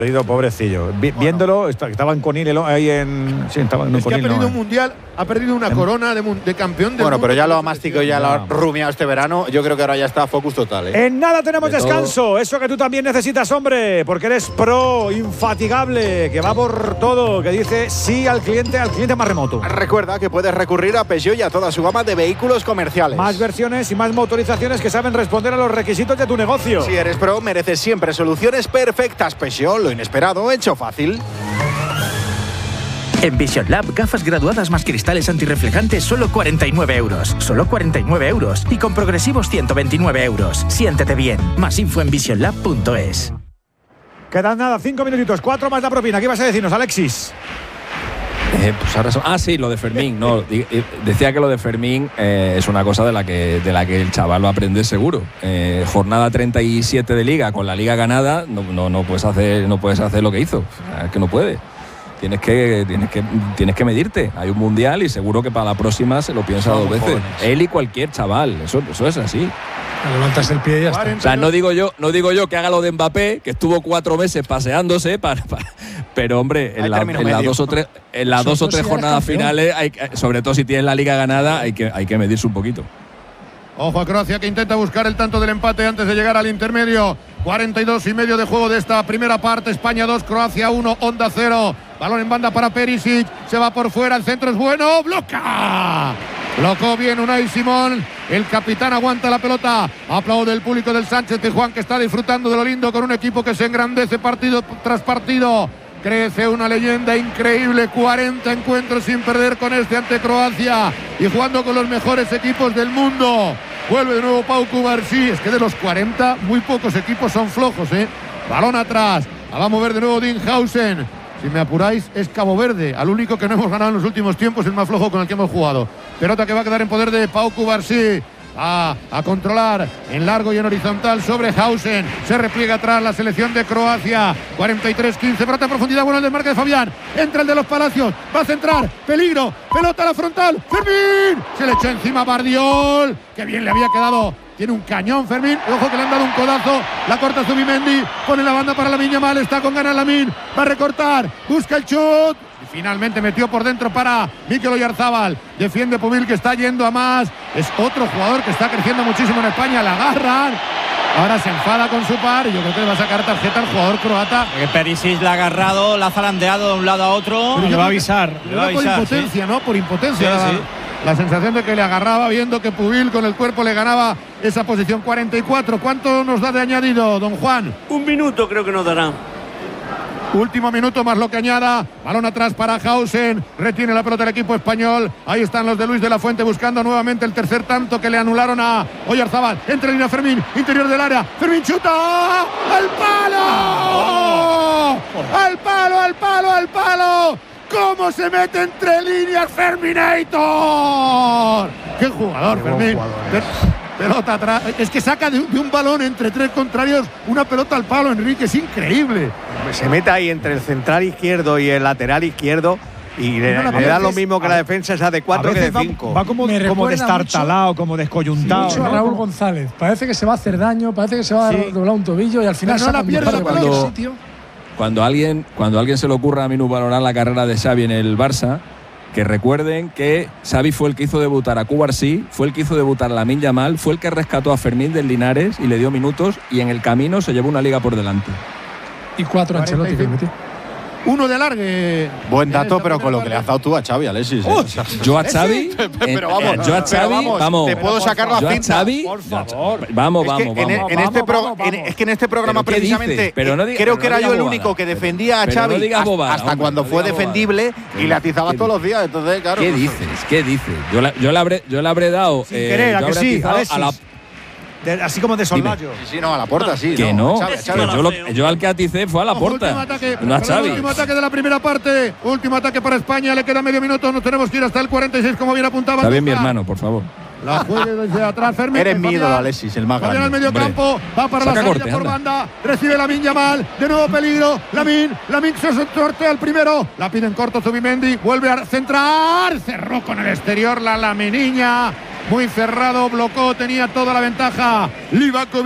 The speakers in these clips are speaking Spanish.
Perdido, pobrecillo. Viéndolo, estaban con él ahí en. Sí, estaban es con que él, ha perdido un mundial, ha perdido una corona de campeón del mundo. Bueno, pero ya lo ha masticado, ya lo ha rumiado este verano. Yo creo que ahora ya está focus total, ¿eh? En nada tenemos descanso. Eso que tú también necesitas, hombre, porque eres pro, infatigable, que va por todo, que dice sí al cliente más remoto. Recuerda que puedes recurrir a Peugeot y a toda su gama de vehículos comerciales. Más versiones y más motorizaciones que saben responder a los requisitos de tu negocio. Si eres pro, mereces siempre soluciones perfectas. Peugeot, lo inesperado hecho fácil. En Vision Lab, gafas graduadas más cristales antirreflejantes, solo 49 euros. Solo 49 euros. Y con progresivos 129 euros. Siéntete bien. Más info en visionlab.es. Quedan nada, 5 minutitos, 4 más la propina. ¿Qué ibas a decirnos, Alexis? Pues ahora sí, lo de Fermín. No, decía que lo de Fermín es una cosa de la que el chaval va a aprender seguro. Jornada 37 de Liga, con la Liga ganada, no puedes hacer lo que hizo. Es que no puede. Tienes que medirte. Hay un mundial y seguro que para la próxima se lo piensa 2 veces. Jóvenes. Él y cualquier chaval. Eso es así. Levantas el pie y ya está. O sea, no digo yo que haga lo de Mbappé, que estuvo 4 meses paseándose pero hombre, en las 2 o 3 jornadas finales, sobre todo si tienes la Liga ganada, hay que medirse un poquito. Ojo a Croacia, que intenta buscar el tanto del empate antes de llegar al intermedio. 42 y medio de juego de esta primera parte. España 2, Croacia 1, Honda 0. Balón en banda para Perisic. Se va por fuera, el centro es bueno. ¡Bloca! Blocó bien Unai Simón. El capitán aguanta la pelota. Aplaude el público del Sánchez Pizjuán, que está disfrutando de lo lindo con un equipo que se engrandece partido tras partido. Crece una leyenda increíble, 40 encuentros sin perder con este ante Croacia y jugando con los mejores equipos del mundo. Vuelve de nuevo Pau Cubarsí. Es que de los 40 muy pocos equipos son flojos, ¿eh? Balón atrás. La va a mover de nuevo Dinhausen. Si me apuráis, es Cabo Verde, al único que no hemos ganado en los últimos tiempos, el más flojo con el que hemos jugado. Pelota que va a quedar en poder de Pau Cubarsí. A controlar en largo y en horizontal sobre Hausen. Se repliega atrás la selección de Croacia. 43-15, pelota en profundidad, bueno el desmarque de Fabián. Entra el de los Palacios, va a centrar, peligro, pelota a la frontal, Fermín. Se le echó encima Bardiol, que bien le había quedado. Tiene un cañón Fermín, ojo que le han dado un codazo. La corta Zubimendi, pone la banda para Lamine Yamal, está con ganas Lamine, va a recortar, busca el chut. Y finalmente metió por dentro para Mikel Oyarzabal. Defiende Pubil, que está yendo a más. Es otro jugador que está creciendo muchísimo en España. La agarran. Ahora se enfada con su par y yo creo que le va a sacar tarjeta al jugador croata. Perisic la ha agarrado, la ha zarandeado de un lado a otro. Pero le va a avisar. Por impotencia, ¿sí? ¿No? Por impotencia. Sí, sí. La sensación de que le agarraba, viendo que Pubil con el cuerpo le ganaba esa posición. 44. ¿Cuánto nos da de añadido, don Juan? 1 minuto creo que nos dará. Último minuto más lo que añada. Balón atrás para Hausen. Retiene la pelota el equipo español. Ahí están los de Luis de la Fuente buscando nuevamente el tercer tanto que le anularon a Oyarzabal. Entra en línea Fermín. Interior del área. Fermín chuta. ¡Al palo! ¡Al palo, al palo, al palo! ¿Cómo se mete entre líneas Ferminator? ¡Qué jugador, Fermín! Pelota atrás. Es que saca de un balón entre 3 contrarios una pelota al palo, Enrique. Es increíble. Se mete ahí entre el central izquierdo y el lateral izquierdo y le da lo mismo que la defensa esa de 4 que de 5. Va como destartalado, como descoyuntado. Mucho a Raúl González. Parece que se va a hacer daño, parece que se va a doblar un tobillo y al final no la pierde la pelota. Cuando a alguien se le ocurra a minusvalorar la carrera de Xavi en el Barça, que recuerden que Xavi fue el que hizo debutar a Cubarsí, fue el que hizo debutar a Lamine Yamal, fue el que rescató a Fermín del Linares y le dio minutos y en el camino se llevó una liga por delante. Y 4 Ancelotti que metió. 1 de alargue. Buen dato, pero con lo que le has dado tú a Xavi, Alexis. Yo a Xavi, pero vamos, te puedo sacar la cinta. Xavi, por favor. Vamos. Es que en este programa precisamente creo que era yo el único que defendía a Xavi hasta cuando fue defendible y le atizaba todos los días. Entonces, claro. ¿Qué dices? Yo le habré dado. Sin querer, ¿a que sí? A la así como de soldado. Sí, no, a la puerta, sí. Que no. Yo al que aticé fue a la puerta. No a Xavi. Último ataque de la primera parte. Último ataque para España. Le queda medio minuto. Nos tenemos que ir hasta el 46, como bien apuntaba. Está bien, mi hermano, por favor. La juega desde atrás, Fermín. Eres mi ídolo, Alexis, el más grande. Al medio campo, va para la salida por banda. Recibe Lamine Yamal. De nuevo peligro. Lamine se sortea el primero. La pide en corto Zubimendi. Vuelve a centrar. Cerró con el exterior la Laminiña. Muy cerrado, blocó, tenía toda la ventaja Livakovic.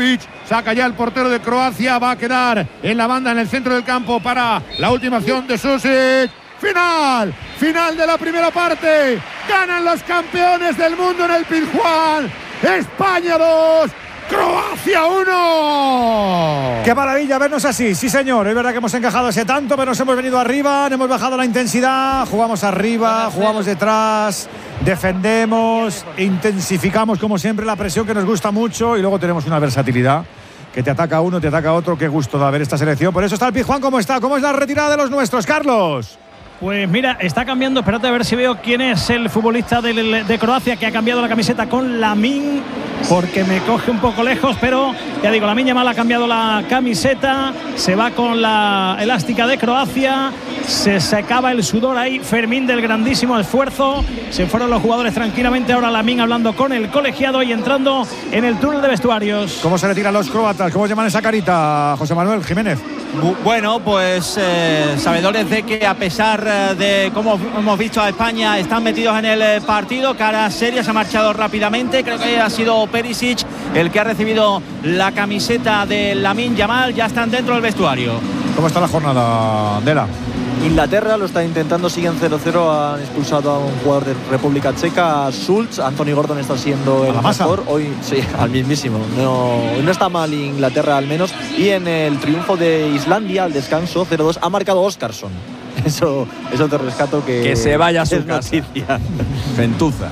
Saca ya el portero de Croacia. Va a quedar en la banda, en el centro del campo para la última acción de Susic. Final de la primera parte. Ganan los campeones del mundo en el Pizjuán. España 2. Croacia 1. ¡Qué maravilla vernos así! Sí, señor. Es verdad que hemos encajado ese tanto, pero nos hemos venido arriba, hemos bajado la intensidad, jugamos arriba, jugamos detrás, defendemos, intensificamos como siempre la presión que nos gusta mucho y luego tenemos una versatilidad que te ataca uno, te ataca otro. Qué gusto da ver esta selección. Por eso está el Pizjuán como está. ¿Cómo es la retirada de los nuestros, Carlos? Pues mira, está cambiando. Espérate a ver si veo quién es el futbolista de Croacia que ha cambiado la camiseta con Lamine, porque me coge un poco lejos, pero ya digo, Lamine Yamal ha cambiado la camiseta, se va con la elástica de Croacia, se secaba el sudor ahí Fermín del grandísimo esfuerzo, se fueron los jugadores tranquilamente, ahora Lamine hablando con el colegiado y entrando en el túnel de vestuarios. ¿Cómo se retiran los croatas? ¿Cómo llaman esa carita, José Manuel Jiménez? Bueno, pues sabedores de que a pesar de cómo hemos visto a España, están metidos en el partido, cara seria, se ha marchado rápidamente. Creo que ha sido Perisic el que ha recibido la camiseta de Lamine Yamal. Ya están dentro del vestuario. ¿Cómo está la jornada, Dela? Inglaterra lo está intentando, siguen 0-0, han expulsado a un jugador de República Checa, Schultz. Anthony Gordon está siendo el mejor hoy, sí, al mismísimo. No está mal Inglaterra al menos. Y en el triunfo de Islandia al descanso 0-2 ha marcado Óskarsson. Eso te rescato, que se vaya a su casa. Gentuza.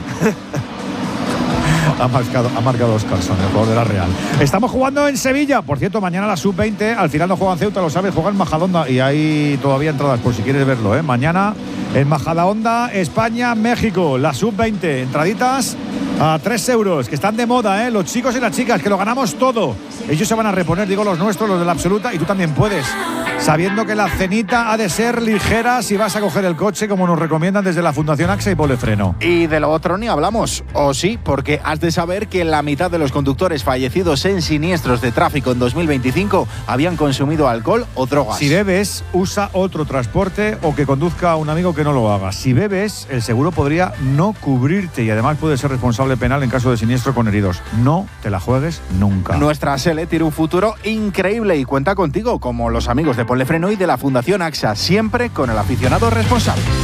Ha marcado Óskarsson, el jugador de la Real. Estamos jugando en Sevilla. Por cierto, mañana la sub-20. Al final no juegan Ceuta, lo sabes, juegan Majadahonda. Y hay todavía entradas por si quieres verlo, ¿eh? Mañana en Majadahonda, España, México. La sub-20. Entraditas a 3 euros, que están de moda, ¿eh? Los chicos y las chicas, que lo ganamos todo. Ellos se van a reponer, digo, los nuestros, los de la absoluta. Y tú también puedes. Sabiendo que la cenita ha de ser ligera si vas a coger el coche, como nos recomiendan desde la Fundación AXA y Polefreno. Y de lo otro ni hablamos, o sí, porque has de saber que la mitad de los conductores fallecidos en siniestros de tráfico en 2025 habían consumido alcohol o drogas. Si bebes, usa otro transporte o que conduzca a un amigo que no lo haga. Si bebes, el seguro podría no cubrirte y además puede ser responsable penal en caso de siniestro con heridos. No te la juegues nunca. Nuestra SELE tiene un futuro increíble y cuenta contigo, como los amigos de Polefreno y de la Fundación AXA, siempre con el aficionado responsable.